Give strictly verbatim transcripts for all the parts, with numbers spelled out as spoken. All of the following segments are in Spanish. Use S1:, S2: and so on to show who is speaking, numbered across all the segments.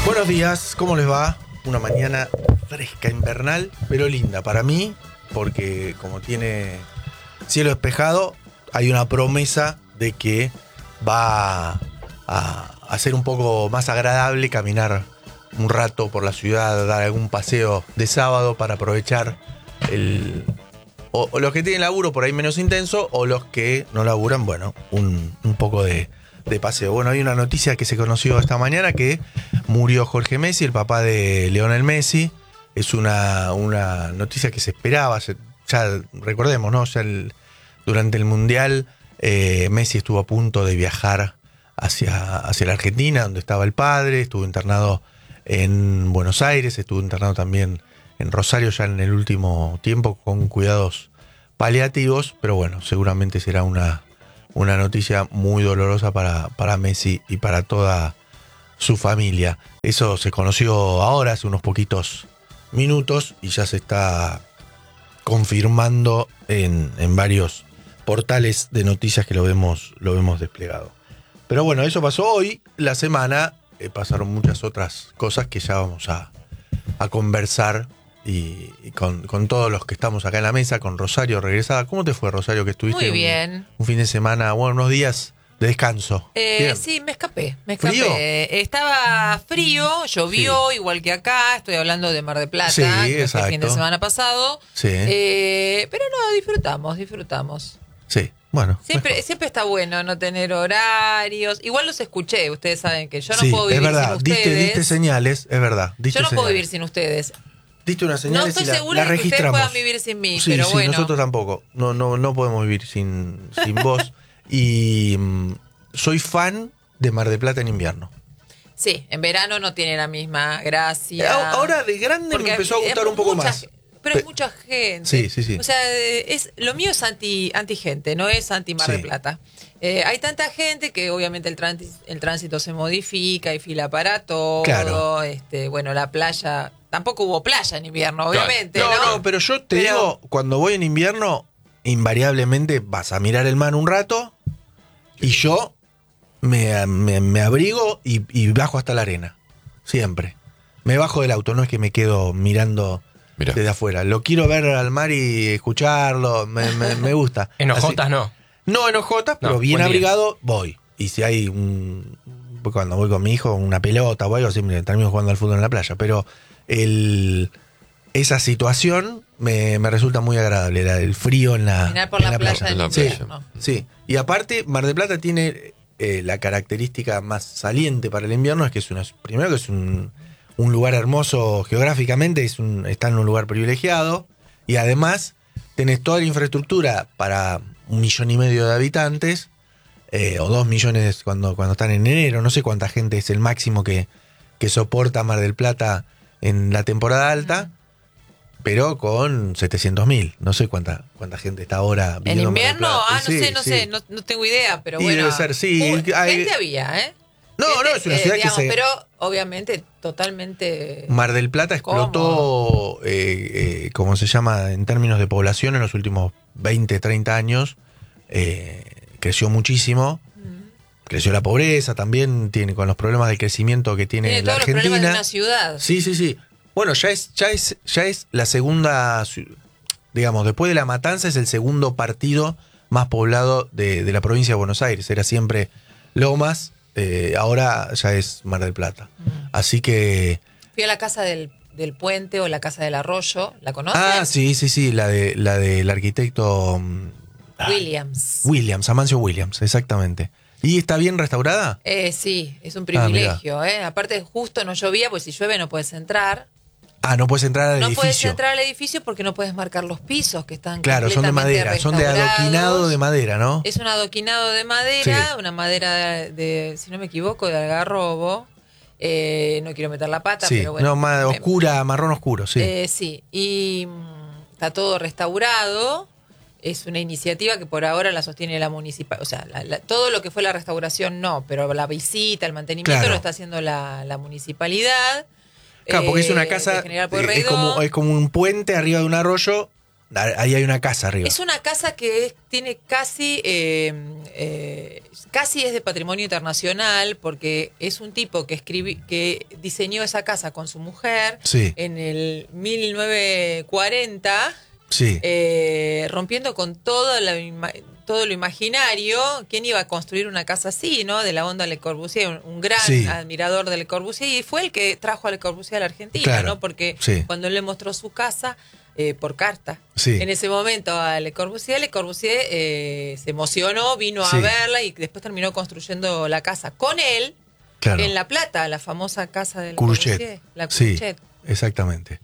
S1: Buenos días, ¿cómo les va? Una mañana fresca, invernal, pero linda para mí, porque como tiene cielo despejado, hay una promesa de que va a hacer un poco más agradable caminar un rato por la ciudad, dar algún paseo de sábado para aprovechar el... O, o los que tienen laburo por ahí menos intenso, o los que no laburan, bueno, un, un poco de, de paseo. Bueno, hay una noticia que se conoció esta mañana que murió Jorge Messi, el papá de Lionel Messi. Es una, una noticia que se esperaba, se, ya recordemos, ¿no? Ya el, durante el Mundial eh, Messi estuvo a punto de viajar hacia, hacia la Argentina, donde estaba el padre, estuvo internado en Buenos Aires, estuvo internado también en Rosario ya en el último tiempo con cuidados paliativos, pero bueno, seguramente será una, una noticia muy dolorosa para, para Messi y para toda su familia. Eso se conoció ahora, hace unos poquitos minutos, y ya se está confirmando en, en varios portales de noticias que lo vemos, lo vemos desplegado. Pero bueno, eso pasó hoy. La semana eh, pasaron muchas otras cosas que ya vamos a, a conversar y, y con, con todos los que estamos acá en la mesa, con Rosario regresada. ¿Cómo te fue, Rosario, que estuviste
S2: Muy bien.
S1: Un, un fin de semana, bueno, unos días de descanso?
S2: Eh, sí, me escapé, me escapé.
S1: ¿Frío?
S2: Estaba frío, llovió, sí, igual que acá. Estoy hablando de Mar del Plata,
S1: sí,
S2: que fue el fin de semana pasado.
S1: Sí.
S2: Eh, pero no, disfrutamos, disfrutamos.
S1: Sí, bueno.
S2: Siempre, siempre está bueno no tener horarios. Igual los escuché, ustedes saben que yo no
S1: sí,
S2: puedo vivir
S1: es verdad,
S2: sin ustedes.
S1: Diste, diste señales, es verdad. Diste
S2: yo no
S1: señales.
S2: puedo vivir sin ustedes.
S1: Diste unas señales
S2: no estoy
S1: y la,
S2: segura
S1: la
S2: de que ustedes
S1: registramos.
S2: puedan vivir sin mí,
S1: sí,
S2: pero
S1: sí,
S2: bueno.
S1: Nosotros tampoco. No, no, no podemos vivir sin, sin vos. Y mm, soy fan de Mar del Plata en invierno.
S2: Sí, en verano no tiene la misma gracia.
S1: Ahora de grande me empezó a gustar un poco
S2: mucha,
S1: más.
S2: Pero hay mucha gente.
S1: Sí, sí, sí.
S2: O sea, es, lo mío es anti, anti gente, no es anti Mar
S1: sí.
S2: del Plata. Eh, hay tanta gente que obviamente el tránsito, el tránsito se modifica, hay fila para todo.
S1: Claro.
S2: Este, bueno, la playa, tampoco hubo playa en invierno, obviamente.
S1: No,
S2: no,
S1: no, pero yo te
S2: pero,
S1: digo, cuando voy en invierno, invariablemente vas a mirar el mar un rato y yo me, me, me abrigo y, y bajo hasta la arena. Siempre. Me bajo del auto, no es que me quedo mirando Mirá. desde afuera. Lo quiero ver al mar y escucharlo, me, me, me gusta.
S3: En ojotas no.
S1: No en ojotas, pero
S3: no,
S1: bien abrigado voy. Y si hay un... Cuando voy con mi hijo, una pelota o algo, siempre termino jugando al fútbol en la playa. Pero el, esa situación me, me resulta muy agradable, la, el frío en la,
S2: Mirar por
S1: en
S2: la,
S1: la
S2: playa.
S1: playa.
S2: En
S3: la
S1: sí,
S3: playa.
S2: No.
S1: sí. Y aparte, Mar del Plata tiene eh, la característica más saliente para el invierno, es que es una, primero que es un, un lugar hermoso geográficamente, es un, está en un lugar privilegiado, y además tenés toda la infraestructura para un millón y medio de habitantes, eh, o dos millones cuando, cuando están en enero, no sé cuánta gente es el máximo que, que soporta Mar del Plata en la temporada alta, pero con setecientos mil, no sé cuánta cuánta gente está ahora
S2: ¿En
S1: viviendo
S2: invierno?
S1: Mar del Plata.
S2: Ah, no
S1: Sí,
S2: sé, no
S1: sí.
S2: sé, no, no tengo idea, pero
S1: Y
S2: bueno.
S1: debe ser, sí.
S2: Uh,
S1: Hay-
S2: gente había, ¿eh?
S1: No,
S2: Gente,
S1: no, es una
S2: eh,
S1: ciudad
S2: digamos,
S1: que se...
S2: pero obviamente totalmente...
S1: Mar del Plata explotó, eh, eh, como se llama, en términos de población en los últimos veinte, treinta años. Eh, creció muchísimo. Creció la pobreza también, tiene con los problemas de crecimiento que tiene,
S2: Tiene
S1: la
S2: todos
S1: Argentina.
S2: los problemas de una ciudad.
S1: Sí, sí, sí. Bueno, ya es, ya es, ya es la segunda, digamos, después de La Matanza es el segundo partido más poblado de, de la provincia de Buenos Aires. Era siempre Lomas, eh, ahora ya es Mar del Plata.
S2: Mm.
S1: Así que...
S2: Fui a la casa del, del puente o la casa del arroyo, ¿la conoces?
S1: Ah, sí, sí, sí, la de la del arquitecto
S2: Williams.
S1: Williams, Amancio Williams, exactamente. ¿Y está bien restaurada?
S2: Eh, sí, es un
S1: Ah,
S2: privilegio, ¿eh? Aparte justo no llovía, pues si llueve no puedes entrar.
S1: Ah, no puedes entrar al
S2: No
S1: edificio.
S2: puedes entrar al edificio porque no puedes marcar los pisos que están
S1: Claro, son de
S2: completamente
S1: madera, son de
S2: restaurados.
S1: adoquinado de madera, ¿no?
S2: Es un adoquinado de madera,
S1: Sí.
S2: una madera de, de, si no me equivoco, de algarrobo. Eh, no quiero meter la pata,
S1: Sí,
S2: pero bueno.
S1: no, más
S2: me-
S1: oscura, marrón oscuro, sí.
S2: Eh, sí, y mm, está todo restaurado. Es una iniciativa que por ahora la sostiene la municipal. O sea, la- la- todo lo que fue la restauración no, pero la visita, el mantenimiento
S1: Claro.
S2: lo está haciendo la, la municipalidad.
S1: Claro, porque es una
S2: eh,
S1: casa,
S2: de General
S1: eh, es
S2: Pueyrredón.
S1: como, es como un puente arriba de un arroyo Ahí hay una casa arriba.
S2: Es una casa que es- tiene casi, eh, eh, casi es de patrimonio internacional porque es un tipo que escribi, que diseñó esa casa con su mujer
S1: Sí.
S2: en el mil novecientos cuarenta,
S1: Sí.
S2: eh, rompiendo con todo, la, ima- todo lo imaginario. ¿Quién iba a construir una casa así, no? De la onda Le Corbusier, un, un gran
S1: Sí.
S2: admirador de Le Corbusier, y fue el que trajo a Le Corbusier a la Argentina,
S1: Claro.
S2: ¿no? Porque
S1: Sí.
S2: cuando él le mostró su casa eh, por carta,
S1: Sí.
S2: en ese momento a Le Corbusier, Le Corbusier eh, se emocionó, vino
S1: Sí.
S2: a verla y después terminó construyendo la casa con él
S1: Claro.
S2: en La Plata, la famosa casa del
S1: Curuchet.
S2: Corbusier, la
S1: Sí,
S2: Curuchet.
S1: exactamente.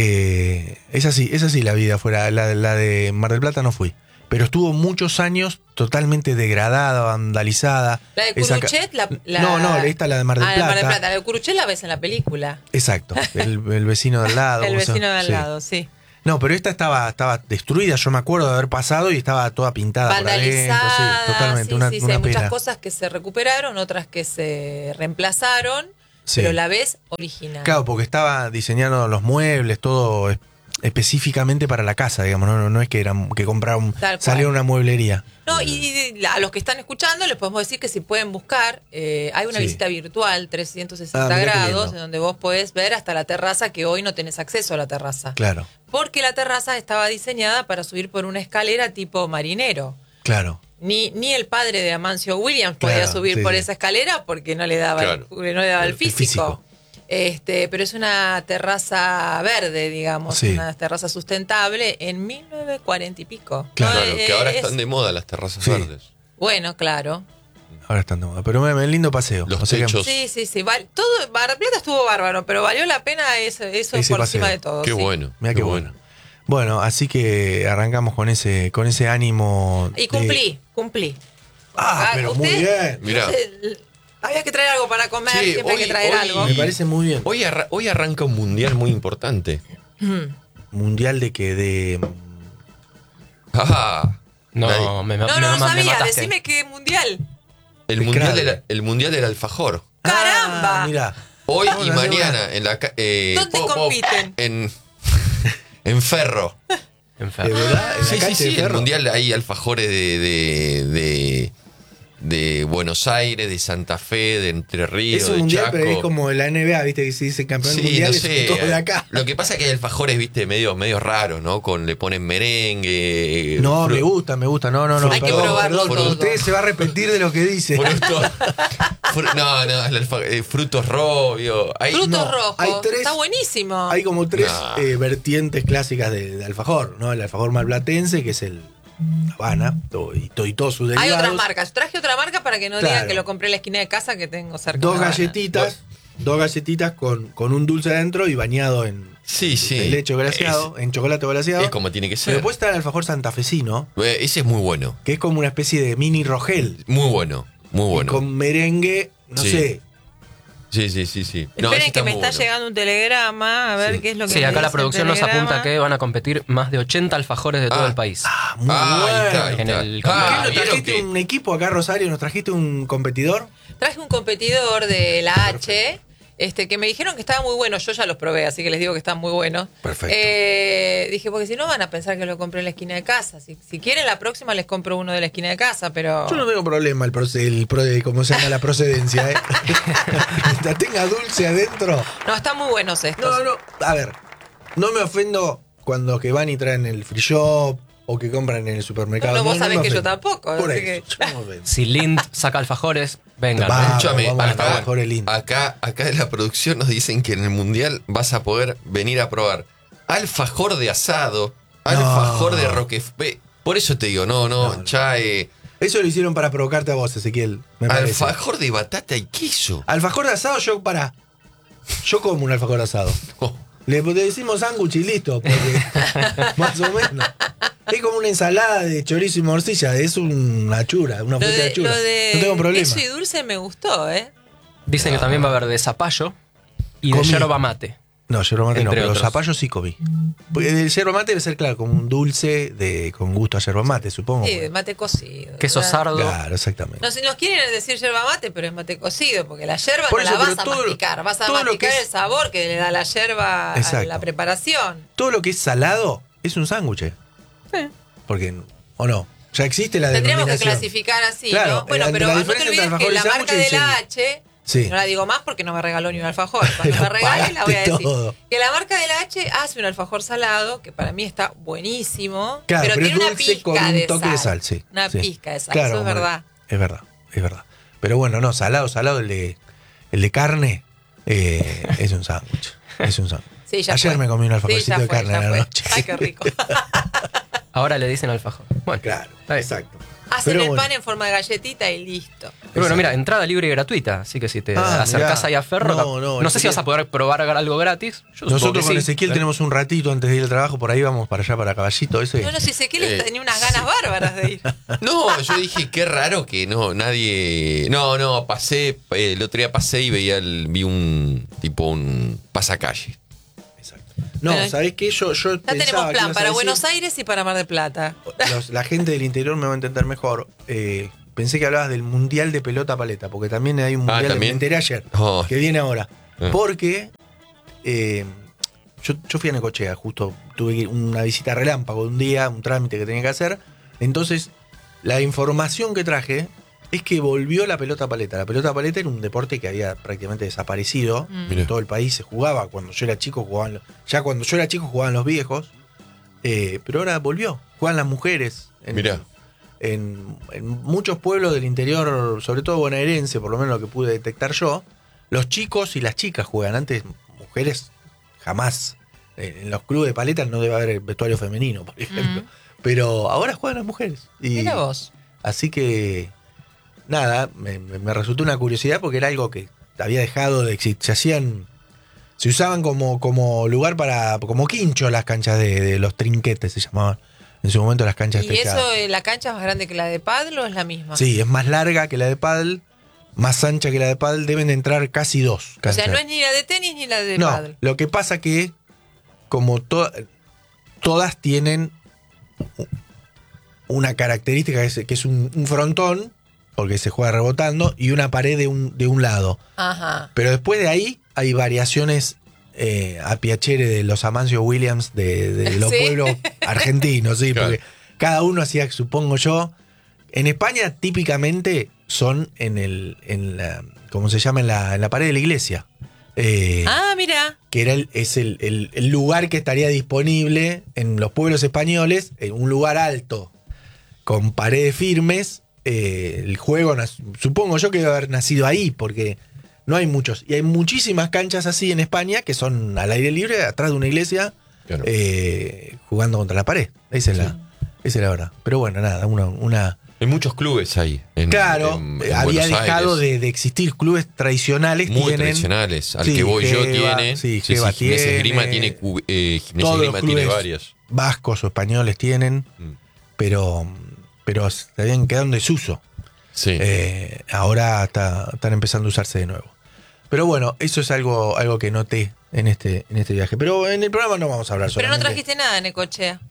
S1: Que es así, es así la vida fuera. La, la de Mar del Plata no fui. Pero estuvo muchos años totalmente degradada, vandalizada.
S2: La de
S1: Esa ca-
S2: Curuchet, la, la-
S1: No, no, esta la de Mar del
S2: ah, la
S1: Plata.
S2: Mar del Plata. La de Curuchet la ves en la película.
S1: Exacto. El, el vecino de al lado.
S2: El
S1: ¿cómo se
S2: vecino
S1: llama?
S2: de al
S1: Sí.
S2: lado, sí.
S1: No, pero esta estaba, estaba destruida, yo me acuerdo de haber pasado y estaba toda pintada por adentro.
S2: Vandalizada,
S1: Sí, totalmente,
S2: sí,
S1: una,
S2: sí, sí,
S1: una
S2: hay
S1: pena.
S2: muchas cosas que se recuperaron, otras que se reemplazaron,
S1: Sí.
S2: pero la ves original.
S1: Claro, porque estaba diseñando los muebles, todo es- específicamente para la casa, digamos, no, no, no es que eran que compraron,
S2: Tal cual.
S1: salió una mueblería.
S2: No, y, y a los que están escuchando les podemos decir que si pueden buscar, eh, hay una
S1: Sí.
S2: visita virtual trescientos sesenta
S1: Ah, mirá qué
S2: grados,
S1: lindo.
S2: en donde vos podés ver hasta la terraza, que hoy no tenés acceso a la terraza.
S1: Claro,
S2: Porque la terraza estaba diseñada para subir por una escalera tipo marinero.
S1: claro.
S2: Ni, ni el padre de Amancio Williams podía
S1: Claro,
S2: subir
S1: sí,
S2: por
S1: sí.
S2: esa escalera porque no le daba,
S3: Claro.
S2: el, no le daba el
S1: El
S2: físico.
S1: físico.
S2: Este, pero es una terraza verde, digamos,
S1: Sí.
S2: una terraza sustentable en mil novecientos cuarenta y pico.
S1: Claro.
S2: ¿no?
S3: Claro,
S2: Eh,
S3: que ahora
S2: es-
S3: están de moda las terrazas
S1: Sí.
S3: verdes.
S2: Bueno, claro.
S1: Ahora están de moda. Pero me, me- lindo paseo.
S3: Los
S1: O sea que-
S3: techos.
S2: Sí, sí, sí. val- todo, Mar del Plata estuvo bárbaro, pero valió la pena eso, eso
S1: Ese
S2: por
S1: paseo.
S2: encima de todo.
S3: Qué
S2: sí.
S3: bueno.
S1: Mirá qué bueno. Bueno, así que arrancamos con ese, con ese ánimo.
S2: Y
S1: de-
S2: cumplí, cumplí.
S1: Ah,
S2: Ah,
S1: pero muy
S2: usted-
S1: bien.
S3: Mirá.
S2: Usted- había que traer algo para comer,
S3: Sí,
S2: siempre hay
S3: hoy-
S2: que traer
S3: hoy-
S2: algo.
S1: Me parece muy bien.
S3: Hoy, arra- hoy arranca un mundial muy importante.
S1: Mundial de que de.
S3: Ah,
S4: No,
S3: Nadie-
S4: me, me,
S2: No,
S4: me-
S2: no, no
S4: me
S2: sabía,
S4: mataste.
S2: decime qué mundial.
S3: el,
S1: De
S3: mundial
S1: Crabe.
S3: del, el mundial del alfajor.
S2: ¡Caramba!
S1: Ah, mirá.
S3: Hoy
S1: Vamos
S3: y
S1: a hacer
S3: mañana en la ca- eh,
S2: ¿Dónde
S3: po- po-
S2: compiten?
S3: En, en Ferro.
S1: ¿De
S4: Enfermo.
S1: verdad? ¿En la
S3: Sí, sí,
S1: cancha
S3: sí.
S1: de
S3: El
S1: Ferro?
S3: mundial hay alfajores de, de, de, de Buenos Aires, de Santa Fe, de Entre Ríos,
S1: Es un
S3: de
S1: mundial,
S3: Chaco.
S1: pero es como la N B A, ¿viste? Que se dice campeón
S3: Sí,
S1: mundial,
S3: no
S1: es
S3: sé.
S1: todo de acá.
S3: Lo que pasa es que hay alfajores, viste, medio, medio raros, ¿no? Con le ponen merengue.
S1: No,
S3: fru-
S1: me gusta, me gusta. No, no, no.
S2: Hay que
S1: perdón,
S2: probarlo
S1: perdón.
S2: todo.
S1: Usted se va a arrepentir de lo que dice.
S3: frutos- fru- no, no, el alfa- eh, frutos robios. Hay,
S2: Frutos
S1: no,
S2: rojos.
S1: hay tres-
S2: Está buenísimo.
S1: Hay como tres
S3: Nah.
S1: eh, vertientes clásicas de, de alfajor, ¿no? El alfajor malplatense, que es el Habana, todo- y, todo, y todos sus
S2: Hay
S1: derivados.
S2: otras marcas. Traje otra marca para que no
S1: Claro.
S2: digan que lo compré en la esquina de casa que tengo cerca.
S1: Dos
S2: de La Habana.
S1: galletitas, dos galletitas con, con un dulce adentro y bañado en
S3: Sí, sí.
S1: en leche glaseado, en chocolate glaseado.
S3: Es como tiene que
S1: Pero
S3: ser.
S1: después está el alfajor santafesino,
S3: Eh, Ese es muy bueno.
S1: que es como una especie de mini rogel.
S3: Muy bueno. Muy
S1: Y
S3: bueno.
S1: con merengue, no
S3: Sí.
S1: sé.
S3: Sí, sí, sí, sí. No,
S2: Esperen
S3: ese
S2: que me
S3: muy
S2: está
S3: bueno.
S2: llegando un telegrama, a ver
S3: Sí.
S2: qué es lo que
S4: Sí,
S2: me
S4: acá
S2: dice
S4: la
S2: el
S4: producción nos
S2: telegrama.
S4: apunta que van a competir más de ochenta alfajores de todo
S3: Ah.
S4: el país.
S1: Ah, muy
S3: Ah, ahí
S1: bueno.
S3: está, ahí
S4: En
S3: está.
S4: el-
S1: ¿Por
S3: Ah,
S1: qué no
S3: ¿vieron
S1: trajiste
S3: que-
S1: un equipo acá, Rosario? ¿Nos trajiste un competidor?
S2: Traje un competidor de la H, este, que me dijeron que estaba muy bueno. Yo ya los probé, así que les digo que están muy buenos.
S1: Perfecto.
S2: Eh, dije, porque si no van a pensar que lo compré en la esquina de casa. Si, si quieren, la próxima les compro uno de la esquina de casa, pero...
S1: Yo no tengo problema el, proce- el pro- ¿cómo se llama? La procedencia, ¿eh? Mientras tenga dulce adentro.
S2: No, están muy buenos estos.
S1: No, no. A ver, no me ofendo cuando que van y traen el free shop o que compran en el supermercado.
S2: No, no, vos sabés
S1: me
S2: que yo
S1: ofendo.
S2: tampoco,
S1: Por
S2: así
S1: eso,
S2: que-
S1: yo no me ofendo.
S4: Si Lind saca alfajores, vengan.
S1: Va. Vamos,
S3: Escúchame,
S1: vamos a
S3: acá,
S1: estar mejor el lindo.
S3: acá, acá en la producción nos dicen que en el mundial vas a poder venir a probar alfajor de asado, alfajor
S1: No.
S3: de roquefort. Por eso te digo, no, no,
S1: No, no.
S3: ya eh,
S1: Eso lo hicieron para provocarte a vos, Ezequiel. Me parece.
S3: alfajor de batata y queso.
S1: Alfajor de asado, yo para. Yo como un alfajor de asado.
S3: Oh,
S1: Le, le decimos sándwich y listo, porque más o menos. Es como una ensalada de chorizo y morcilla, es una chura, una
S2: Lo
S1: fruta de,
S2: de,
S1: chura.
S2: lo de
S1: no tengo problema.
S2: queso y dulce me gustó, ¿eh?
S4: Dicen que también va a haber de zapallo y
S1: Comí.
S4: de yerba mate.
S1: No, yerba mate no,
S4: Entre
S1: pero los
S4: otros.
S1: zapallos sí comí. Porque el yerba mate debe ser, claro, como un dulce de, con gusto a yerba mate, supongo.
S2: Sí, mate cocido.
S4: Queso
S2: ¿verdad?
S4: sardo.
S1: Claro, exactamente.
S2: No, si nos quieren decir yerba mate, pero es mate cocido, porque la yerba
S1: Por
S2: no
S1: eso,
S2: la vas
S1: pero
S2: a
S1: todo lo-
S2: masticar, vas a
S1: todo lo
S2: masticar
S1: que es-
S2: el sabor que le da la yerba a
S1: Exacto.
S2: la preparación.
S1: Todo lo que es salado es un sándwich. Porque, ¿o no? Ya existe la
S2: Tendríamos que
S1: denominación.
S2: clasificar así,
S1: Claro,
S2: ¿no? Bueno,
S1: la-
S2: pero
S1: la
S2: no te
S1: diferencia entre
S2: olvides que la
S1: alfajor y
S2: marca de
S1: sándwich
S2: la
S1: y
S2: H,
S1: Sí.
S2: no la digo más porque no me regaló ni un alfajor. Cuando
S1: Pero
S2: me regale la voy a
S1: pagaste
S2: decir.
S1: todo.
S2: Que la marca de la H hace un alfajor salado, que para mí está buenísimo,
S1: Claro,
S2: pero,
S1: pero
S2: tiene
S1: es
S2: una
S1: dulce
S2: pizca
S1: con un
S2: de
S1: toque
S2: sal.
S1: de sal, sí.
S2: Una
S1: sí.
S2: pizca de sal,
S1: Claro,
S2: eso es
S1: hombre,
S2: verdad.
S1: Es verdad, es verdad. Pero bueno, no, salado, salado, el de, el de carne eh, es un sándwich. Es un sándwich.
S2: Sí, ya
S1: Ayer
S2: fue.
S1: me comí un
S2: Sí,
S1: alfajorcito
S2: ya
S1: de
S2: fue,
S1: carne
S2: ya
S1: a la
S2: fue.
S1: noche.
S2: Ay, qué rico.
S4: Ahora le dicen alfajor. Bueno,
S1: Claro,
S4: está bien.
S1: exacto.
S2: Hacen
S1: Pero
S2: el
S1: bueno.
S2: pan en forma de galletita y listo.
S4: Pero bueno, mira, entrada libre y gratuita. Así que si te
S1: Ah,
S4: acercás
S1: mirá.
S4: ahí a Ferro,
S1: No, no,
S4: no sé si
S1: Ezequiel.
S4: vas a poder probar algo gratis. Yo supongo
S1: Nosotros
S4: que
S1: con
S4: sí.
S1: Ezequiel
S4: ¿Eh?
S1: tenemos un ratito antes de ir al trabajo, por ahí vamos para allá, para Caballito. Ese.
S2: No, no, si sé que
S3: Eh,
S2: él tenía unas ganas bárbaras de ir.
S3: No, yo dije, qué raro que no, nadie. No, no, pasé, eh, el otro día pasé y veía el, vi un tipo un pasacalle.
S1: Exacto. No,
S2: Pero-
S1: ¿sabés qué? Yo, yo
S2: Ya tenemos
S1: pensaba que
S2: plan
S1: ibas a
S2: para
S1: decir-
S2: Buenos Aires y para Mar del Plata.
S1: Los- la gente del interior me va a entender mejor. Eh, pensé que hablabas del Mundial de Pelota Paleta, porque también hay un
S3: Ah,
S1: Mundial, de,
S3: ¿también?
S1: me enteré ayer,
S3: Oh.
S1: que viene ahora.
S3: Ah.
S1: Porque eh, yo, yo fui a Necochea, justo tuve que- una visita relámpago de un día, un trámite que tenía que hacer. Entonces, la información que traje es que volvió la pelota paleta. La pelota paleta era un deporte que había prácticamente desaparecido.
S2: Mm.
S3: Mirá.
S1: En todo el país se jugaba. Cuando yo era chico, jugaban. los- Ya cuando yo era chico, jugaban los viejos. Eh, pero ahora volvió. Juegan las mujeres. En,
S3: Mirá.
S1: En, en muchos pueblos del interior, sobre todo bonaerense, por lo menos lo que pude detectar yo, los chicos y las chicas juegan. Antes, mujeres jamás. En, en los clubes de paletas no debe haber vestuario femenino, por ejemplo.
S2: Mm.
S1: Pero ahora juegan las mujeres. Y,
S2: Mira vos.
S1: Así que, nada, me, me- me resultó una curiosidad porque era algo que había dejado de existir. Se hacían, se usaban como, como lugar para, como quincho las canchas de, de los trinquetes, se llamaban en su momento las canchas
S2: ¿Y
S1: techadas.
S2: eso, eh, la cancha es más grande que la de pádel o es la misma?
S1: Sí, es más larga que la de pádel, más ancha que la de pádel, deben de entrar casi dos
S2: O
S1: canchas.
S2: sea, no es ni la de tenis ni la de
S1: No,
S2: pádel.
S1: lo que pasa que como to- todas tienen una característica que es, que es un, un frontón, porque se juega rebotando, y una pared de un, de un lado.
S2: Ajá.
S1: Pero después de ahí hay variaciones eh, a piacere de los Amancio Williams de, de los
S2: Sí.
S1: pueblos argentinos, sí,
S3: Claro.
S1: porque cada uno hacía, supongo yo. En España típicamente son en el, en la, ¿cómo se llama? En la, en la pared de la iglesia. Eh,
S2: Ah, mira.
S1: que era el, es el, el- el lugar que estaría disponible en los pueblos españoles, en un lugar alto, con paredes firmes. Eh, el juego, nas- supongo yo que debe haber nacido ahí, porque no hay muchos. Y hay muchísimas canchas así en España que son al aire libre, atrás de una iglesia,
S3: Claro.
S1: eh, jugando contra la pared. Esa es, la, esa es la verdad. Pero bueno, nada, una... una
S3: Hay muchos clubes ahí. En,
S1: claro,
S3: en-
S1: eh,
S3: en
S1: había
S3: Buenos
S1: dejado
S3: Aires.
S1: de, de existir. Clubes tradicionales
S3: Muy
S1: tienen...
S3: tradicionales. Al
S1: Sí,
S3: que voy yo
S1: Geva,
S3: tiene.
S1: sí,
S3: sí,
S1: Geva
S3: Gimnasia
S1: tiene.
S3: Esgrima tiene. cu- Eh, Gimnasia
S1: Todos los
S3: Esgrima tiene
S1: clubes
S3: varias.
S1: vascos o españoles tienen,
S3: Mm.
S1: pero, pero se habían quedado en desuso.
S3: Sí.
S1: Eh, ahora está- están empezando a usarse de nuevo. Pero bueno, eso es algo, algo que noté en este, en este viaje. Pero en el programa no vamos a hablar
S2: Pero no
S1: solamente.
S2: trajiste nada en Necochea.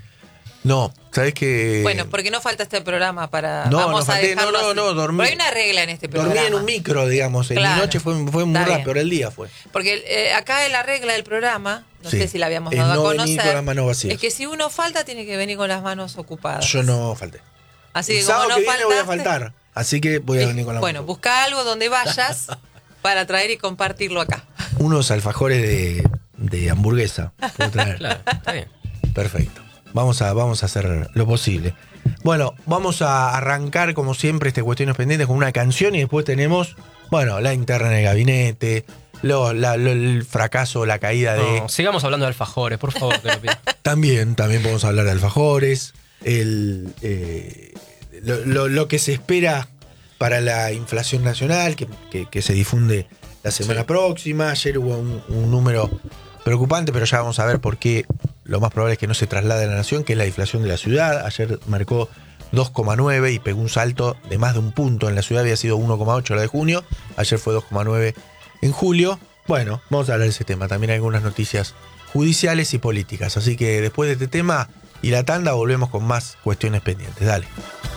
S1: No, ¿sabés qué?
S2: Bueno, porque no falta este programa para.
S1: no,
S2: vamos
S1: no
S2: a
S1: falté,
S2: dejarlo
S1: no, no,
S2: así.
S1: no, dormí.
S2: Pero hay una regla en este programa.
S1: Dormí en un micro, digamos. En
S2: Claro.
S1: mi noche fue, fue muy
S2: Está bien.
S1: rápido, el día fue.
S2: Porque eh, acá en la regla del programa, no
S1: Sí.
S2: sé si la habíamos
S1: Es
S2: dado
S1: no
S2: a
S1: venir
S2: conocer,
S1: con las manos vacías.
S2: es que si uno falta tiene que venir con las manos ocupadas.
S1: Yo no falté.
S2: Así
S1: el
S2: que como
S1: sábado
S2: no
S1: que viene voy a
S2: faltaste,
S1: faltar. Así que voy a
S2: eh,
S1: venir con la
S2: bueno,
S1: mano.
S2: busca algo donde vayas para traer y compartirlo acá.
S1: Unos alfajores de, de hamburguesa. Puedo traer.
S4: Claro, está bien.
S1: Perfecto. Vamos a, vamos a hacer lo posible. Bueno, vamos a arrancar como siempre este Cuestiones Pendientes con una canción y después tenemos, bueno, la interna en el gabinete, lo- la- lo- el fracaso, la caída de...
S4: No, sigamos hablando de alfajores, por favor, te lo pido.
S1: También, también podemos hablar de alfajores, el, eh, lo, lo- lo que se espera para la inflación nacional, que, que- que se difunde la semana
S3: Sí.
S1: próxima. Ayer hubo un, un número preocupante, pero ya vamos a ver por qué lo más probable es que no se traslade a la nación, que es la inflación de la ciudad. Ayer marcó dos coma nueve y pegó un salto de más de un punto. En la ciudad había sido uno coma ocho la de junio, ayer fue dos coma nueve en julio. Bueno, vamos a hablar de ese tema. También hay algunas noticias judiciales y políticas. Así que después de este tema y la tanda volvemos con más Cuestiones Pendientes. Dale.